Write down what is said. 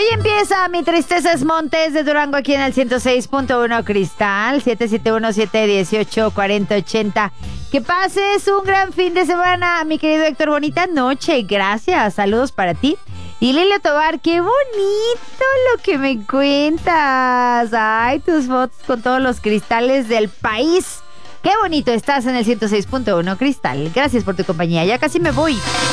empieza Mi Tristeza es Montes de Durango aquí en el 106.1 Cristal, 771-718-4080. Que pases un gran fin de semana, mi querido Héctor. Bonita noche, gracias. Saludos para ti. Y Lilio Tobar, qué bonito lo que me cuentas. Ay, tus fotos con todos los cristales del país. Qué bonito estás en el 106.1 Cristal. Gracias por tu compañía. Ya casi me voy.